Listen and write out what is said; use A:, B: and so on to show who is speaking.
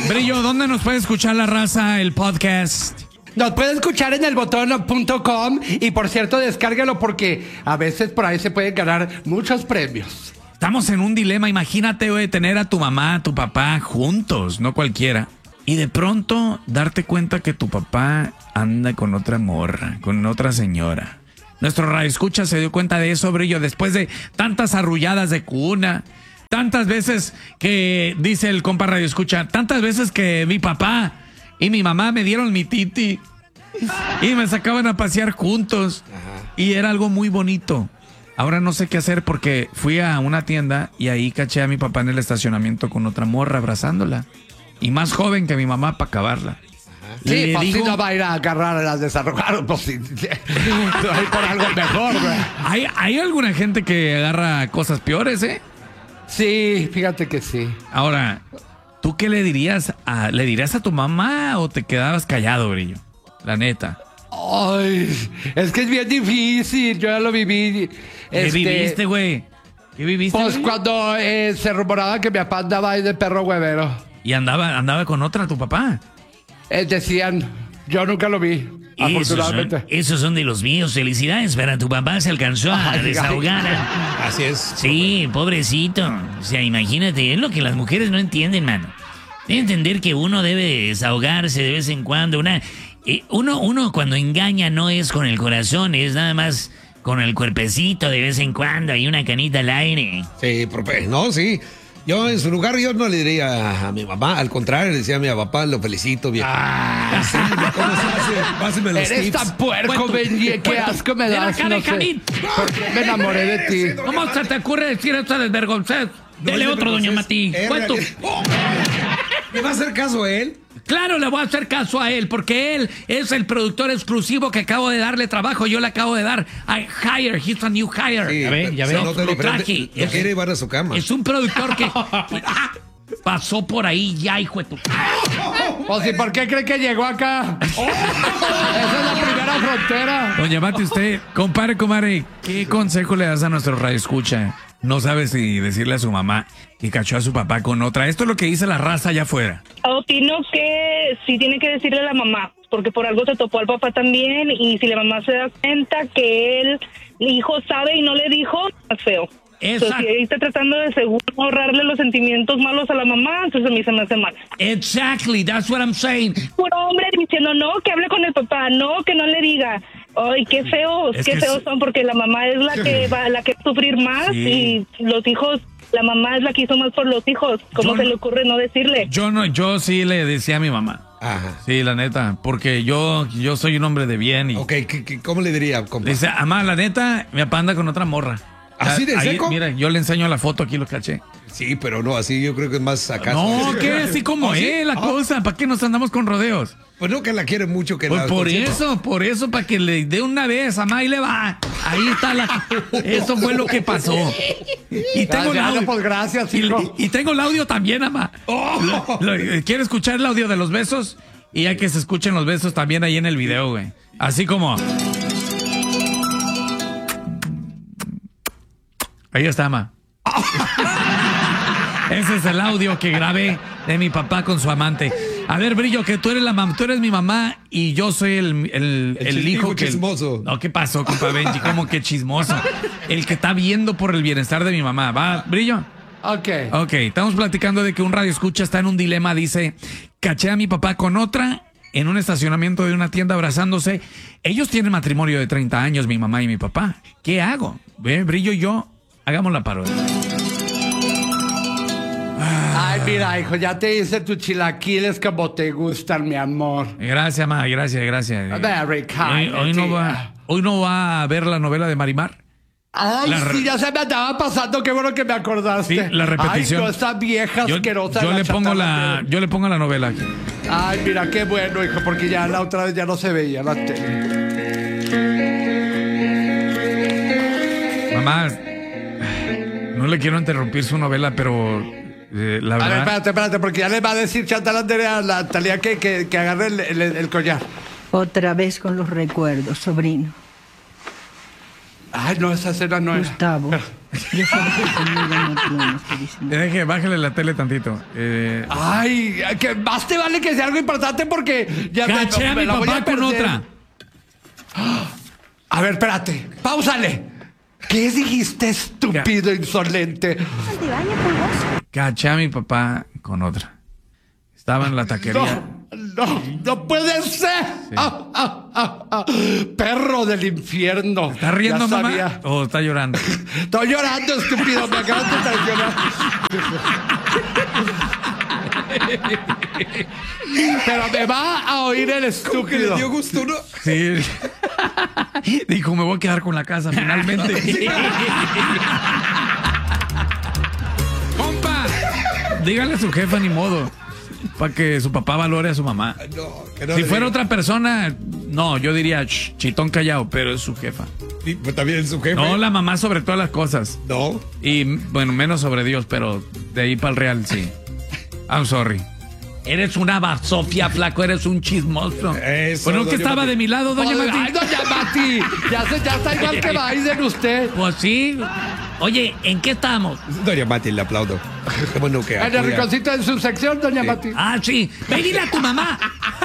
A: Brillo, ¿dónde nos puede escuchar la raza, el podcast?
B: Nos puede escuchar en elbotón.com y por cierto, descárguelo porque a veces por ahí se pueden ganar muchos premios.
A: Estamos en un dilema, imagínate, güey, tener a tu mamá, a tu papá juntos, no cualquiera. Y de pronto darte cuenta que tu papá anda con otra morra, con otra señora. Nuestro radioescucha se dio cuenta de eso, Brillo, después de tantas arrulladas de cuna, tantas veces que, dice el compa radioescucha, tantas veces que mi papá y mi mamá me dieron mi titi y me sacaban a pasear juntos. Y era algo muy bonito. Ahora no sé qué hacer porque fui a una tienda y ahí caché a mi papá en el estacionamiento con otra morra abrazándola. Y más joven que mi mamá para acabarla.
B: Sí, pues si no va a ir a agarrar a las desarrolladas, pues si va a ir por algo mejor, güey.
A: ¿Hay alguna gente que agarra cosas peores, eh?
B: Sí, fíjate que sí.
A: Ahora, ¿tú qué le dirías a tu mamá o te quedabas callado, Brillo? La neta.
B: Ay, es que es bien difícil, yo ya lo viví.
A: ¿Qué viviste, güey? ¿Qué viviste?
B: Pues
A: güey?
B: cuando se rumoraba que mi papá andaba ahí de perro huevero.
A: ¿Y andaba con otra tu papá?
B: Decían, yo nunca lo vi, afortunadamente.
C: Esos son de los míos. Felicidades, para tu papá se alcanzó a desahogar.
D: Así es.
C: Sí, pobrecito. O sea, imagínate, es lo que las mujeres no entienden, mano. Debe entender que uno debe desahogarse de vez en cuando. Uno cuando engaña no es con el corazón, es nada más con el cuerpecito de vez en cuando. Hay una canita al aire.
D: Sí, no, sí. Yo en su lugar yo no le diría a mi mamá, al contrario, le decía a mi papá, lo felicito, viejo.
B: Sí,
D: ¿cómo se hace? Pásame los
B: eres
D: tips.
B: tan puerco, Benji, qué asco me das, no sé. Porque me enamoré de ti.
A: ¿Cómo se te ocurre decir eso desvergonzado?
C: Dele otro, doña Mati.
A: ¿Cuánto?
D: ¿Le va a hacer caso a él?
A: Claro, le voy a hacer caso a él, porque él es el productor exclusivo que acabo de darle trabajo. Yo le acabo de dar he's a new hire.
D: Sí,
C: ya ve.
A: Lo traje.
D: Lo quiere llevar a su cama.
A: Es un productor que pasó por ahí ya, hijo de tu...
B: O si, ¿por qué cree que llegó acá? Esa es la primera frontera.
A: Doña Mati, usted, comadre, ¿qué consejo le das a nuestro radioescucha? No sabe si decirle a su mamá que cachó a su papá con otra. Esto es lo que dice la raza allá afuera.
E: Opino que sí tiene que decirle a la mamá, porque por algo se topó al papá también, y si la mamá se da cuenta que el hijo sabe y no le dijo, es feo. Entonces, si ahí está tratando de seguro ahorrarle los sentimientos malos a la mamá, entonces a mí se me hace mal.
A: Exactly, that's what I'm saying.
E: Puro hombre diciendo, no, que hable con el papá, no, que no le diga. Ay, qué feos, qué feos son, porque la mamá es la que va a sufrir más, y los hijos, la mamá es la que hizo más por los hijos. ¿Cómo se le ocurre no decirle?
A: Yo sí le decía a mi mamá.
D: Ajá.
A: Sí, la neta, porque yo soy un hombre de bien. Y
D: Ok, ¿cómo le diría, compa?
A: dice, mamá, la neta, mi papá anda con otra morra.
D: ¿Así de
A: Ahí,
D: seco?
A: mira, yo le enseño la foto, aquí lo caché.
D: Sí, pero no, así yo creo que es más acá.
A: No, que así como es la cosa, ¿para qué nos andamos con rodeos?
D: Pues no, que la quiere mucho. Que
A: Pues
D: la
A: por eso, para que le dé una vez, mamá, ahí le va. Ahí está eso fue lo que pasó. Y tengo el audio.
B: Pues gracias, hijo.
A: Y tengo el audio también, mamá. ¿Quiere escuchar el audio de los besos? Y hay que se escuchen los besos también ahí en el video, güey. Así como... Ahí está, ma. Ese es el audio que grabé de mi papá con su amante. A ver, Brillo, que tú eres mi mamá y yo soy el hijo que...
D: chismoso.
A: No, ¿qué pasó, compa Benji? ¿Cómo que chismoso? El que está viendo por el bienestar de mi mamá. ¿Va, Brillo? Ok, estamos platicando de que un radioescucha está en un dilema. Dice, caché a mi papá con otra en un estacionamiento de una tienda abrazándose. Ellos tienen matrimonio de 30 años, mi mamá y mi papá. ¿Qué hago? Brillo y yo... Hagamos la parodia.
B: Ay, mira, hijo, ya te hice tus chilaquiles como te gustan, mi amor.
A: Gracias, ma, gracias.
B: Very kind.
A: Hoy no va a ver la novela de Marimar.
B: Ay, sí, ya se me andaba pasando, qué bueno que me acordaste.
A: Sí, la repetición.
B: Ay, no, esta vieja asquerosa.
A: Yo le pongo la novela aquí.
B: Ay, mira, qué bueno, hijo, porque ya la otra vez ya no se veía la tele.
A: Mamá, no le quiero interrumpir su novela, pero la verdad...
B: A ver, espérate, porque ya le va a decir Chantal Andrea a la Talía que agarre el collar.
F: Otra vez con los recuerdos, sobrino.
B: Ay, no, esa escena no es.
F: Gustavo. Yo sabes que conmigo no tienes, dicen.
A: Bájale la tele tantito.
B: Ay, que más te vale que sea algo importante porque ya
A: Caché a mi
B: la voy
A: papá con
B: perder.
A: otra.
B: A ver, espérate. Páusale. ¿Qué dijiste, estúpido, insolente?
A: Caché a mi papá con otra. Estaba en la taquería.
B: No puede ser. Sí. Perro del infierno.
A: ¿Está riendo,
B: Ya
A: mamá?
B: sabía.
A: ¿O está llorando?
B: Estoy llorando, estúpido. Me acabas de traicionar. Pero me va a oír el estúpido.
D: Que le dio gusto, ¿no?
A: Sí. Dijo, me voy a quedar con la casa finalmente. ¡Compa! Dígale a su jefa, ni modo. Para que su papá valore a su mamá.
D: No, que no
A: Si
D: le
A: fuera
D: diga.
A: otra persona, no, yo diría chitón callado, pero es su jefa.
D: Sí, pues también es su jefe.
A: No, la mamá sobre todas las cosas.
D: No.
A: Y bueno, menos sobre Dios, pero de ahí para el real, sí. I'm sorry. Eres una basofia, flaco, eres un chismoso.
D: Eso,
A: Bueno, que
D: doña
A: estaba
D: Mati.
A: de mi lado, doña Mati.
B: Ay, doña Mati. Ya está igual que Biden usted.
A: Pues sí.
C: Oye, ¿en qué estamos?
D: Doña Mati, le aplaudo. Qué bueno que
B: En el
D: apoya.
B: rinconcito de su sección, doña
D: Sí.
B: Mati.
C: Ah, sí. Ve, dile a tu mamá